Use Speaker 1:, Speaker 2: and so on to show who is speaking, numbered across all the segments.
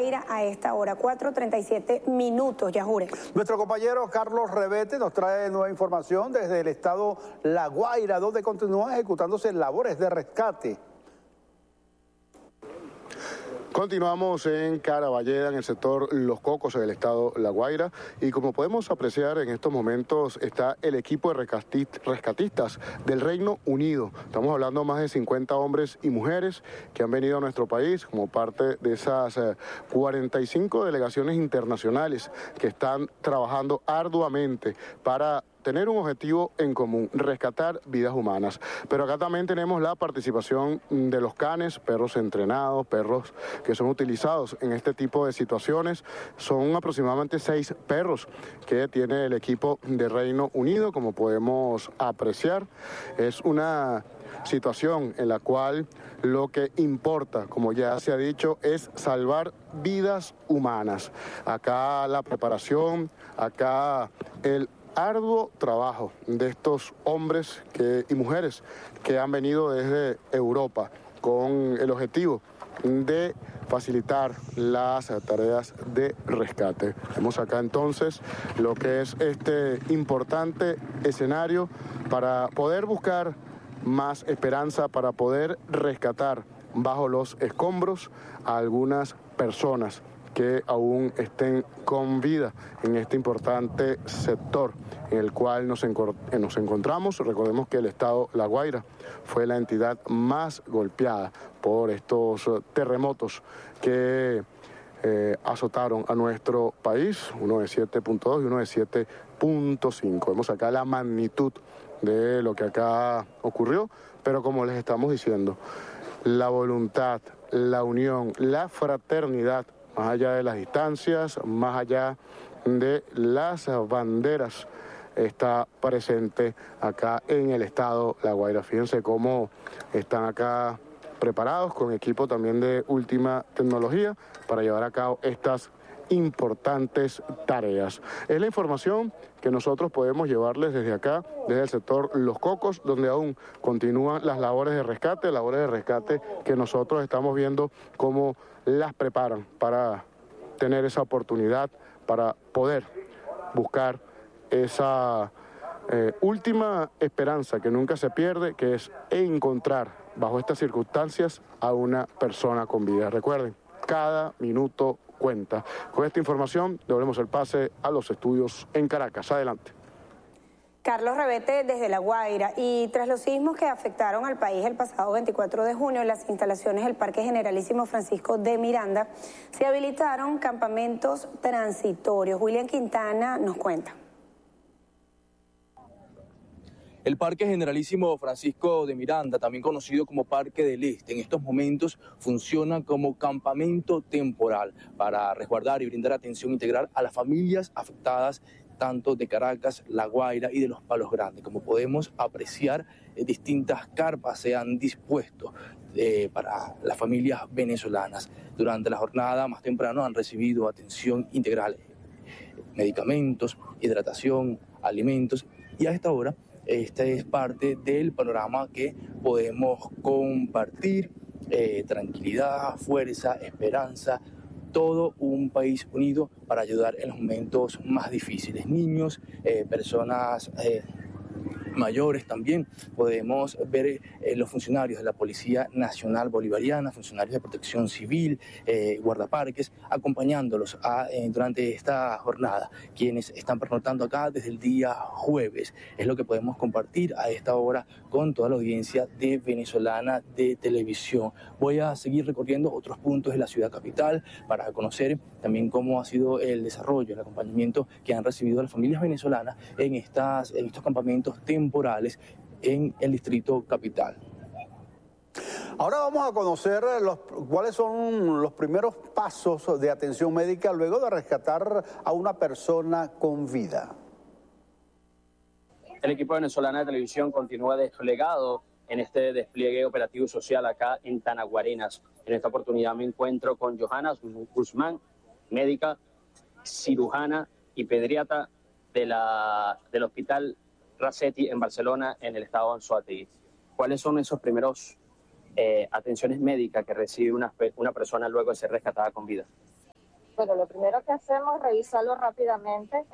Speaker 1: Guaira a esta hora, 4:37, Yajure.
Speaker 2: Nuestro compañero Carlos Revete nos trae nueva información desde el estado La Guaira, donde continúan ejecutándose labores de rescate.
Speaker 3: Continuamos en Caraballeda, en el sector Los Cocos, del estado La Guaira, y como podemos apreciar en estos momentos está el equipo de rescatistas del Reino Unido. Estamos hablando de más de 50 hombres y mujeres que han venido a nuestro país como parte de esas 45 delegaciones internacionales que están trabajando arduamente para tener un objetivo en común, rescatar vidas humanas. Pero acá también tenemos la participación de los canes, perros entrenados, perros que son utilizados en este tipo de situaciones. Son aproximadamente 6 perros que tiene el equipo de Reino Unido, como podemos apreciar. Es una situación en la cual lo que importa, como ya se ha dicho, es salvar vidas humanas. Acá la preparación, acá el arduo trabajo de estos hombres y mujeres que han venido desde Europa con el objetivo de facilitar las tareas de rescate. Vemos acá entonces lo que es este importante escenario para poder buscar más esperanza, para poder rescatar bajo los escombros a algunas personas que aún estén con vida en este importante sector en el cual nos encontramos. Recordemos que el estado La Guaira fue la entidad más golpeada por estos terremotos que azotaron a nuestro país, uno de 7.2 y uno de 7.5. Vemos acá la magnitud de lo que acá ocurrió, pero como les estamos diciendo, la voluntad, la unión, la fraternidad, más allá de las distancias, más allá de las banderas, está presente acá en el estado La Guaira. Fíjense cómo están acá preparados con equipo también de última tecnología para llevar a cabo estas importantes tareas. Es la información que nosotros podemos llevarles desde acá, desde el sector Los Cocos, donde aún continúan las labores de rescate que nosotros estamos viendo cómo las preparan para tener esa oportunidad, para poder buscar esa última esperanza que nunca se pierde, que es encontrar bajo estas circunstancias a una persona con vida. Recuerden, cada minuto cuenta. Con esta información devolvemos el pase a los estudios en Caracas. Adelante.
Speaker 1: Carlos Revete desde La Guaira. Y tras los sismos que afectaron al país el pasado 24 de junio, las instalaciones del Parque Generalísimo Francisco de Miranda se habilitaron campamentos transitorios. William Quintana nos cuenta.
Speaker 4: El Parque Generalísimo Francisco de Miranda, también conocido como Parque del Este, en estos momentos funciona como campamento temporal para resguardar y brindar atención integral a las familias afectadas tanto de Caracas, La Guaira y de los Palos Grandes. Como podemos apreciar, distintas carpas se han dispuesto para las familias venezolanas. Durante la jornada más temprano han recibido atención integral, medicamentos, hidratación, alimentos, y a esta hora esta es parte del panorama que podemos compartir. Tranquilidad, fuerza, esperanza, todo un país unido para ayudar en los momentos más difíciles. Niños, personas mayores también. Podemos ver los funcionarios de la Policía Nacional Bolivariana, funcionarios de Protección Civil, guardaparques, acompañándolos durante esta jornada, quienes están pernoctando acá desde el día jueves. Es lo que podemos compartir a esta hora con toda la audiencia de Venezolana de Televisión. Voy a seguir recorriendo otros puntos de la ciudad capital para conocer también cómo ha sido el desarrollo, el acompañamiento que han recibido las familias venezolanas en estos campamentos temporales en el distrito capital.
Speaker 2: Ahora vamos a conocer cuáles son los primeros pasos de atención médica luego de rescatar a una persona con vida.
Speaker 5: El equipo venezolano de televisión continúa desplegado en este despliegue operativo social acá en Tanaguarenas. En esta oportunidad me encuentro con Johanna Guzmán, médica, cirujana y pediatra del Hospital Racetti en Barcelona, en el estado de Anzoátegui. ¿Cuáles son esos primeros atenciones médicas que recibe una persona luego de ser rescatada con vida?
Speaker 6: Bueno, lo primero que hacemos es revisarlo rápidamente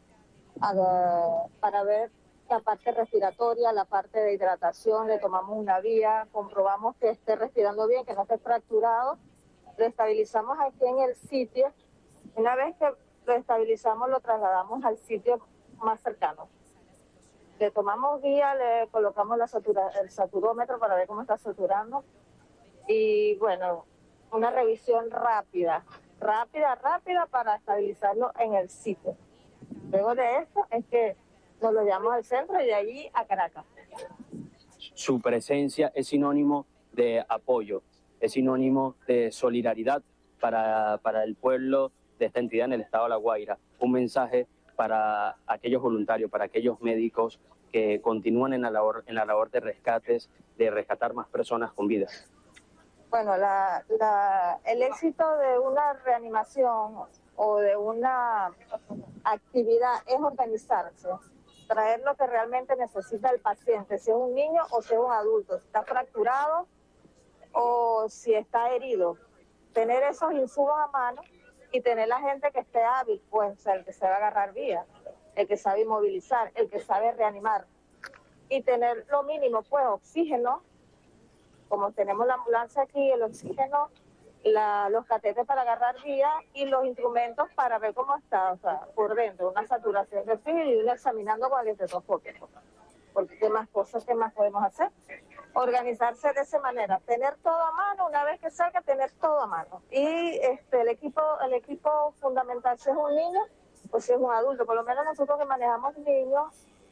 Speaker 6: para ver la parte respiratoria, la parte de hidratación, le tomamos una vía, comprobamos que esté respirando bien, que no esté fracturado, lo estabilizamos aquí en el sitio. Una vez que lo estabilizamos, lo trasladamos al sitio más cercano. Le tomamos guía, le colocamos el saturómetro para ver cómo está saturando. Y bueno, una revisión rápida para estabilizarlo en el sitio. Luego de esto es que nos lo llevamos al centro y de allí a Caracas.
Speaker 5: Su presencia es sinónimo de apoyo, es sinónimo de solidaridad para el pueblo de esta entidad en el estado de La Guaira. Un mensaje para aquellos voluntarios, para aquellos médicos que continúan en la labor de rescates, de rescatar más personas con vida.
Speaker 6: Bueno, el éxito de una reanimación o de una actividad es organizarse, traer lo que realmente necesita el paciente, si es un niño o si es un adulto, si está fracturado o si está herido. Tener esos insumos a mano y tener la gente que esté hábil, pues, o sea, el que sabe agarrar vía, el que sabe inmovilizar, el que sabe reanimar. Y tener lo mínimo, pues, oxígeno, como tenemos la ambulancia aquí, el oxígeno, los catéteres para agarrar vía y los instrumentos para ver cómo está, o sea, por dentro, una saturación de oxígeno y uno examinando con el estetoscopio. Porque ¿qué más podemos hacer? Organizarse de esa manera, tener todo a mano, una vez que salga, tener todo a mano. Y el equipo fundamental, si es un niño o si es un adulto, por lo menos nosotros que manejamos niños,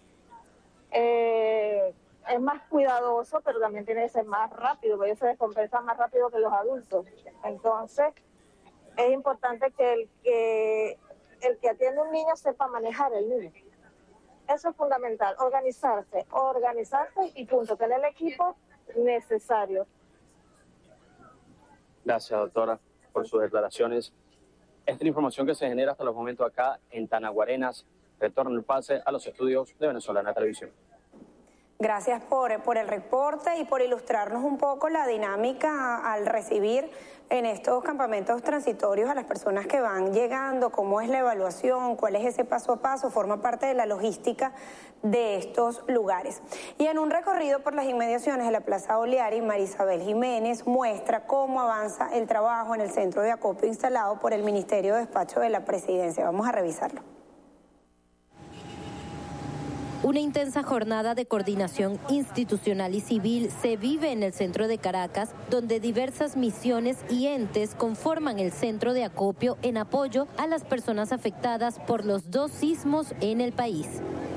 Speaker 6: es más cuidadoso, pero también tiene que ser más rápido, porque ellos se descompensan más rápido que los adultos. Entonces, es importante que el que atiende a un niño sepa manejar el niño. Eso es fundamental, organizarse y punto, tener el equipo necesario.
Speaker 5: Gracias, doctora, por sus declaraciones. Esta es la información que se genera hasta los momentos acá en Tanaguarenas. Retorno el pase a los estudios de Venezolana Televisión.
Speaker 1: Gracias por el reporte y por ilustrarnos un poco la dinámica al recibir en estos campamentos transitorios a las personas que van llegando, cómo es la evaluación, cuál es ese paso a paso, forma parte de la logística de estos lugares. Y en un recorrido por las inmediaciones de la Plaza Oliari, Marisabel Jiménez muestra cómo avanza el trabajo en el centro de acopio instalado por el Ministerio de Despacho de la Presidencia. Vamos a revisarlo.
Speaker 7: Una intensa jornada de coordinación institucional y civil se vive en el centro de Caracas, donde diversas misiones y entes conforman el centro de acopio en apoyo a las personas afectadas por los 2 sismos en el país.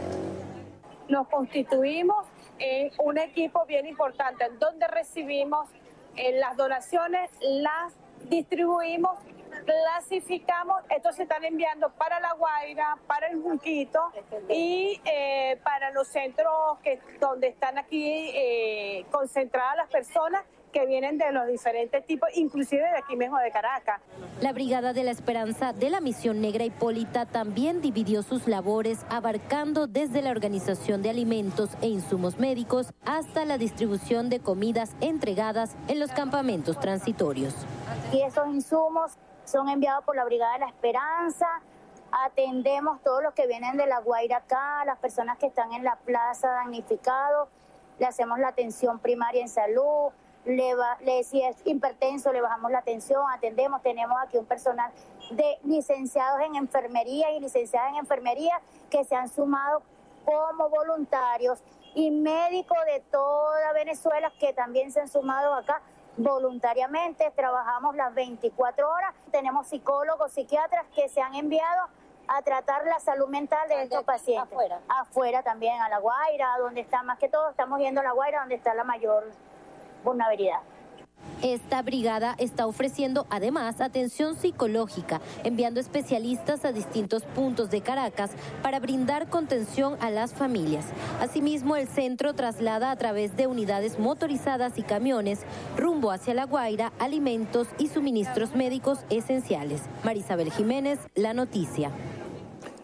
Speaker 8: Nos constituimos en un equipo bien importante, en donde recibimos las donaciones, las distribuimos, clasificamos, estos se están enviando para La Guaira, para el Junquito y para los centros donde están aquí concentradas las personas que vienen de los diferentes tipos, inclusive de aquí mismo de Caracas.
Speaker 7: La Brigada de la Esperanza de la Misión Negra Hipólita también dividió sus labores, abarcando desde la organización de alimentos e insumos médicos hasta la distribución de comidas entregadas en los campamentos transitorios.
Speaker 9: Y esos insumos son enviados por la Brigada de la Esperanza. Atendemos todos los que vienen de La Guaira acá, las personas que están en la plaza damnificados, le hacemos la atención primaria en salud, si es hipertenso le bajamos la atención, atendemos, tenemos aquí un personal de licenciados en enfermería y licenciadas en enfermería que se han sumado como voluntarios y médicos de toda Venezuela que también se han sumado acá voluntariamente. Trabajamos las 24 horas, tenemos psicólogos, psiquiatras que se han enviado a tratar la salud mental de estos pacientes. Afuera también, a La Guaira, donde está más que todo, estamos yendo a La Guaira, donde está la mayor vulnerabilidad.
Speaker 7: Esta brigada está ofreciendo además atención psicológica, enviando especialistas a distintos puntos de Caracas para brindar contención a las familias. Asimismo, el centro traslada a través de unidades motorizadas y camiones rumbo hacia La Guaira alimentos y suministros médicos esenciales. Marisabel Jiménez, La Noticia.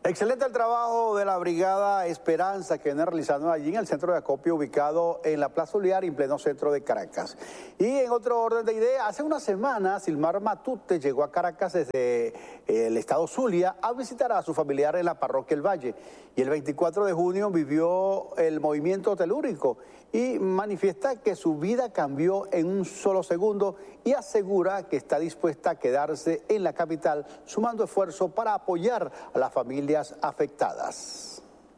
Speaker 2: Excelente el trabajo de la Brigada Esperanza que viene realizando allí en el centro de acopio ubicado en la Plaza Uliar, en pleno centro de Caracas. Y en otro orden de ideas, hace una semana Silmar Matute llegó a Caracas desde el estado Zulia a visitar a su familiar en la parroquia El Valle. Y el 24 de junio vivió el movimiento telúrico y manifiesta que su vida cambió en un solo segundo y asegura que está dispuesta a quedarse en la capital sumando esfuerzo para apoyar a las familias afectadas.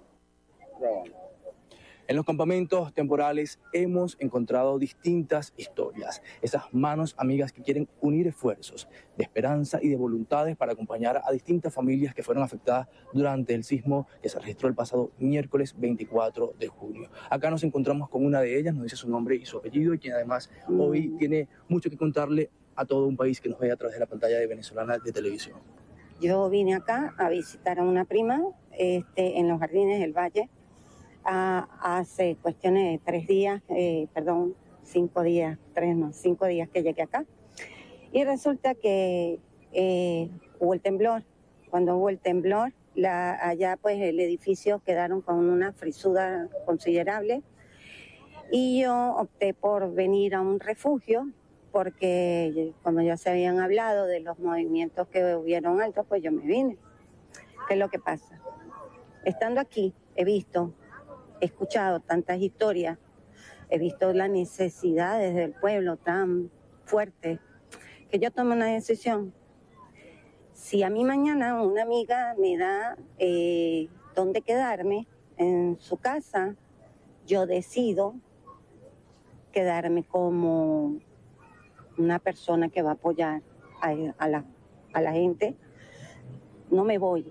Speaker 4: En los campamentos temporales hemos encontrado distintas historias, esas manos amigas que quieren unir esfuerzos de esperanza y de voluntades para acompañar a distintas familias que fueron afectadas durante el sismo que se registró el pasado miércoles 24 de junio. Acá nos encontramos con una de ellas, nos dice su nombre y su apellido, y quien además hoy tiene mucho que contarle a todo un país que nos ve a través de la pantalla de Venezolana de Televisión.
Speaker 10: Yo vine acá a visitar a una prima en los Jardines del Valle. Hace cuestiones de 5 días que llegué acá. Y resulta que hubo el temblor. Cuando hubo el temblor, allá pues el edificio quedaron con una frisuda considerable. Y yo opté por venir a un refugio, porque como ya se habían hablado de los movimientos que hubieron altos, pues yo me vine. ¿Qué es lo que pasa? Estando aquí, he escuchado tantas historias, he visto las necesidades del pueblo tan fuertes, que yo tomo una decisión. Si a mí mañana una amiga me da dónde quedarme en su casa, yo decido quedarme como una persona que va a apoyar a la gente. No me voy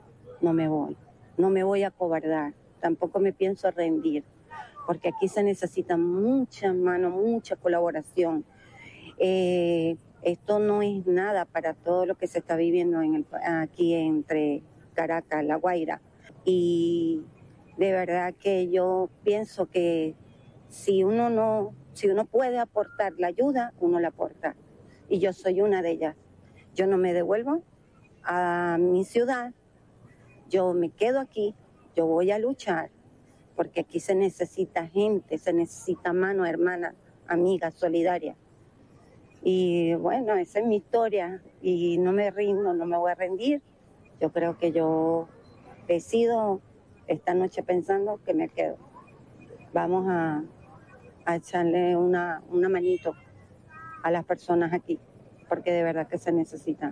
Speaker 10: a acobardar. Tampoco me pienso rendir, porque aquí se necesita mucha mano, mucha colaboración. Esto no es nada para todo lo que se está viviendo aquí entre Caracas, La Guaira. Y de verdad que yo pienso que si uno puede aportar la ayuda, uno la aporta. Y yo soy una de ellas. Yo no me devuelvo a mi ciudad, yo me quedo aquí. Yo voy a luchar, porque aquí se necesita gente, se necesita mano, hermana, amiga, solidaria. Y bueno, esa es mi historia y no me rindo, no me voy a rendir. Yo creo que yo decido esta noche pensando que me quedo. Vamos a echarle una manito a las personas aquí, porque de verdad que se necesitan.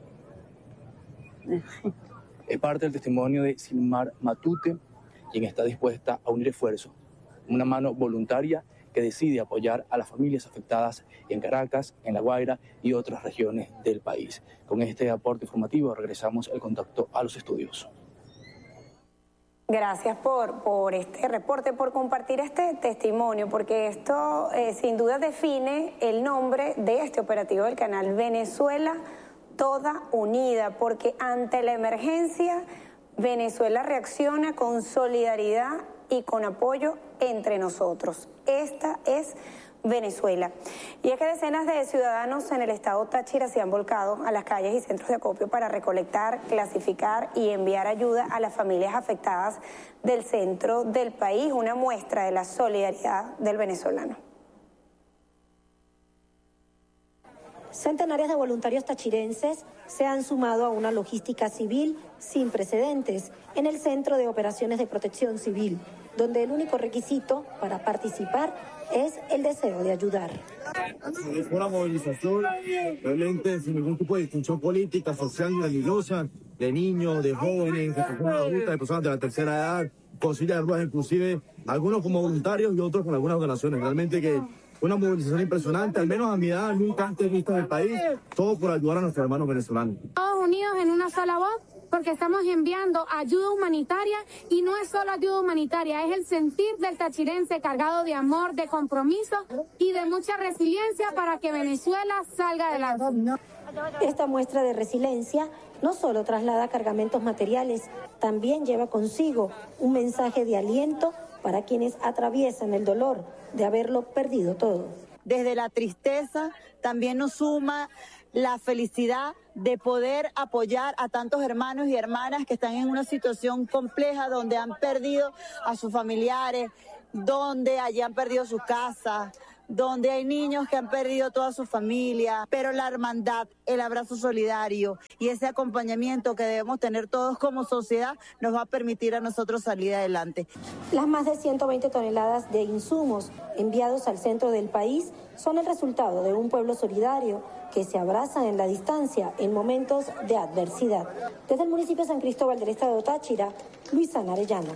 Speaker 4: Es parte del testimonio de Silmar Matute, quien está dispuesta a unir esfuerzos, una mano voluntaria que decide apoyar a las familias afectadas en Caracas, en La Guaira y otras regiones del país. Con este aporte informativo regresamos el contacto a los estudios.
Speaker 1: Gracias por este reporte, por compartir este testimonio, porque esto sin duda define el nombre de este operativo del canal Venezuela Toda Unida, porque ante la emergencia Venezuela reacciona con solidaridad y con apoyo entre nosotros. Esta es Venezuela. Y es que decenas de ciudadanos en el estado Táchira se han volcado a las calles y centros de acopio para recolectar, clasificar y enviar ayuda a las familias afectadas del centro del país, una muestra de la solidaridad del venezolano.
Speaker 11: Centenares de voluntarios tachirenses se han sumado a una logística civil sin precedentes en el Centro de Operaciones de Protección Civil, donde el único requisito para participar es el deseo de ayudar.
Speaker 12: Es una movilización realmente sin ningún tipo de distinción política, social ni religiosa, de niños, de jóvenes, de personas adultas, de personas de la tercera edad, con sillas de ruedas inclusive, algunos como voluntarios y otros con algunas donaciones. Realmente que una movilización impresionante, al menos a mi edad, nunca antes vista en el país, todo por ayudar a nuestros hermanos venezolanos.
Speaker 13: Todos unidos en una sola voz, porque estamos enviando ayuda humanitaria, y no es solo ayuda humanitaria, es el sentir del tachirense cargado de amor, de compromiso y de mucha resiliencia para que Venezuela salga adelante.
Speaker 11: Esta muestra de resiliencia no solo traslada cargamentos materiales, también lleva consigo un mensaje de aliento para quienes atraviesan el dolor de haberlo perdido todo.
Speaker 14: Desde la tristeza también nos suma la felicidad de poder apoyar a tantos hermanos y hermanas que están en una situación compleja donde han perdido a sus familiares, donde allí han perdido sus casas, donde hay niños que han perdido toda su familia, pero la hermandad, el abrazo solidario y ese acompañamiento que debemos tener todos como sociedad nos va a permitir a nosotros salir adelante.
Speaker 11: Las más de 120 toneladas de insumos enviados al centro del país son el resultado de un pueblo solidario que se abraza en la distancia en momentos de adversidad. Desde el municipio de San Cristóbal del estado de Táchira, Luisana Arellano.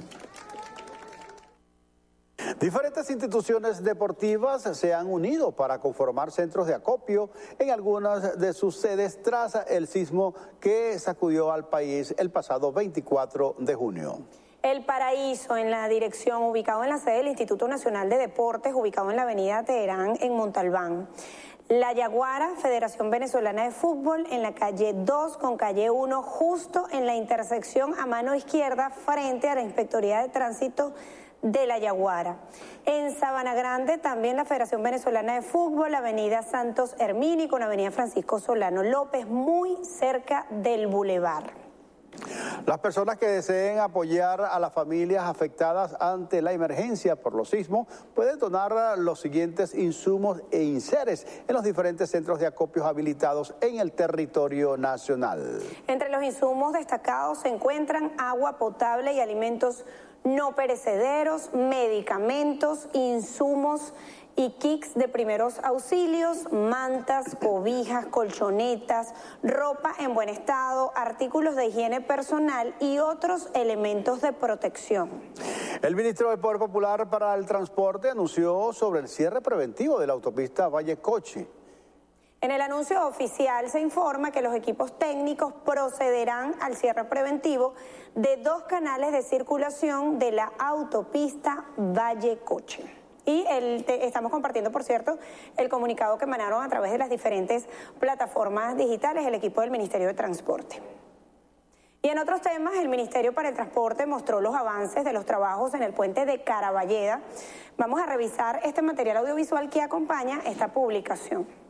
Speaker 2: Diferentes instituciones deportivas se han unido para conformar centros de acopio en algunas de sus sedes tras el sismo que sacudió al país el pasado 24 de junio.
Speaker 1: El Paraíso, en la dirección, ubicado en la sede del Instituto Nacional de Deportes, ubicado en la avenida Teherán, en Montalbán. La Yaguara, Federación Venezolana de Fútbol, en la calle 2 con calle 1, justo en la intersección a mano izquierda, frente a la Inspectoría de Tránsito de la Yaguara. En Sabana Grande, también la Federación Venezolana de Fútbol, avenida Santos Hermini con avenida Francisco Solano López, muy cerca del Boulevard.
Speaker 2: Las personas que deseen apoyar a las familias afectadas ante la emergencia por los sismos pueden donar los siguientes insumos e enseres en los diferentes centros de acopios habilitados en el territorio nacional.
Speaker 1: Entre los insumos destacados se encuentran agua potable y alimentos no perecederos, medicamentos, insumos y kits de primeros auxilios, mantas, cobijas, colchonetas, ropa en buen estado, artículos de higiene personal y otros elementos de protección.
Speaker 2: El ministro del Poder Popular para el Transporte anunció sobre el cierre preventivo de la autopista Valle Cochi.
Speaker 1: En el anuncio oficial se informa que los equipos técnicos procederán al cierre preventivo de 2 canales de circulación de la autopista Valle Cochi. Y estamos compartiendo, por cierto, el comunicado que emanaron a través de las diferentes plataformas digitales el equipo del Ministerio de Transporte. Y en otros temas, el Ministerio para el Transporte mostró los avances de los trabajos en el puente de Caraballeda. Vamos a revisar este material audiovisual que acompaña esta publicación.